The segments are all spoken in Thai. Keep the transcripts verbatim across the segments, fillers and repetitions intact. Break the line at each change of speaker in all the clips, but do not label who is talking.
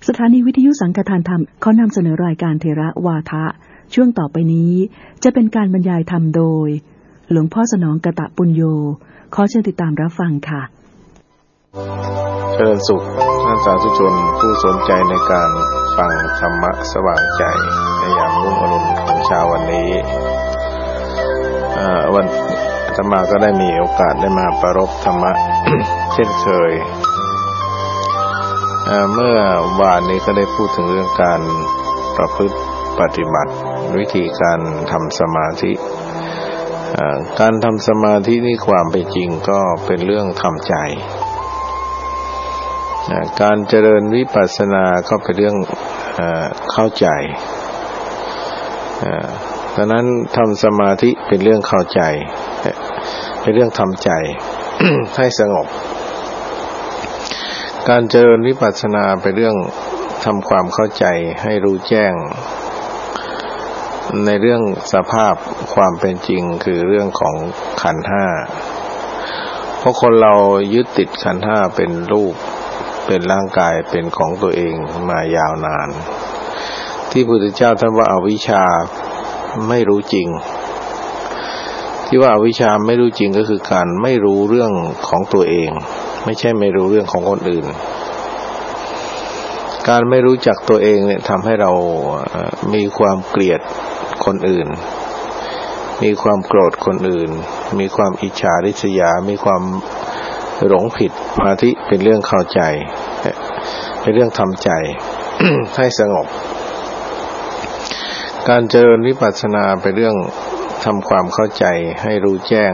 สถานีวิทยุสังฆทานธรรมขอนำเสนอรายการเถระวาทะช่วงต่อไปนี้จะเป็นการบรรยายธรรมโดยหลวงพ่อสนองกตปุญโญขอเชิญติดตามรับฟังค่ะ
เจริญสุขท่านสาธุชนผู้สนใจในการฟังธรรมะสว่างใจในยามรุ่งอรุณของเช้าวันนี้วันอาตมาก็ได้มีโอกาสได้มาประรบธรรมะ เช่นเคยเมื่อวานนี้ก็ได้พูดถึงเรื่องการประพฤติปฏิบัติวิธีการทำสมาธิการทำสมาธินี่ความเป็นจริงก็เป็นเรื่องทำใจการเจริญวิปัสสนาก็เป็นเรื่องเข้าใจดังนั้นทำสมาธิเป็นเรื่องเข้าใจเป็นเรื่องทำใจ ให้สงบการเจริญวิปัสสนาเป็นเรื่องทำความเข้าใจให้รู้แจ้งในเรื่องสภาพความเป็นจริงคือเรื่องของขันธ์ห้าเพราะคนเรายึดติดขันธ์ห้าเป็นรูปเป็นร่างกายเป็นของตัวเองมายาวนานที่พระพุทธเจ้าท่านว่าอวิชชาไม่รู้จริงที่ว่าอวิชชาไม่รู้จริงก็คือการไม่รู้เรื่องของตัวเองไม่ใช่ไม่รู้เรื่องของคนอื่นการไม่รู้จักตัวเองเนี่ยทำให้เรามีความเกลียดคนอื่นมีความโกรธคนอื่นมีความอิจฉาริษยามีความหลงผิดสมาธิเป็นเรื่องเข้าใจเป็นเรื่องทำใจ ให้สงบการเจริญวิปัสสนาเป็นเรื่องทำความเข้าใจให้รู้แจ้ง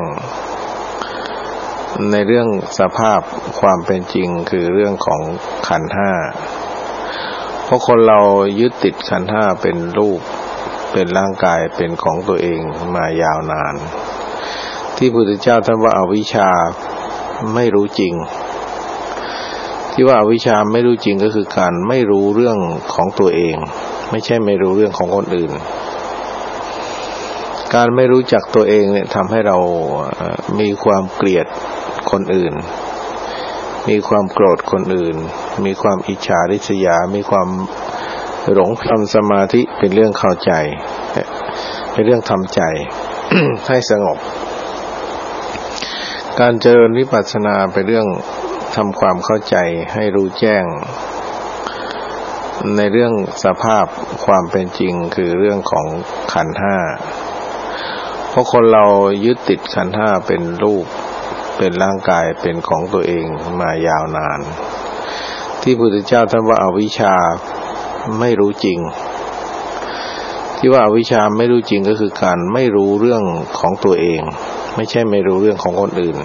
ในเรื่องสภาพความเป็นจริงคือเรื่องของขันธ์ห้าเพราะคนเรายึดติดขันธ์ห้าเป็นรูปเป็นร่างกายเป็นของตัวเองมายาวนานที่พระพุทธเจ้าท่านว่าอวิชชาไม่รู้จริงที่ว่าอวิชชาไม่รู้จริงก็คือการไม่รู้เรื่องของตัวเองไม่ใช่ไม่รู้เรื่องของคนอื่นการไม่รู้จักตัวเองเนี่ยทำให้เรามีความเกลียดคนอื่นมีความโกรธคนอื่นมีความอิจฉาริษยามีความหลงทำสมาธิเป็นเรื่องเข้าใจเป็นเรื่องทำใจ ให้สงบการเจริญวิปัสสนาเป็นเรื่องทำความเข้าใจให้รู้แจ้งในเรื่องสภาพความเป็นจริงคือเรื่องของขันธ์ห้าเพราะคนเรายึดติดขันธ์ห้าเป็นรูปเป็นร่างกายเป็นของตัวเองมายาวนานที่พระพุทธเจ้าท่านว่าอวิชชาไม่รู้จริงที่ว่าอวิชชาไม่รู้จริงก็คือการไม่รู้เรื่องของตัวเองไม่ใช่ไม่รู้เรื่องของคนอื่น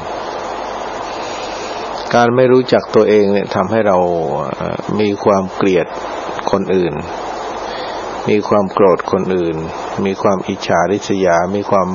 การไม่รู้จักตัวเองเนี่ยทำให้เรามีความเกลียดคนอื่นมีความโกรธคนอื่นมีความอิจฉาริษยามีความ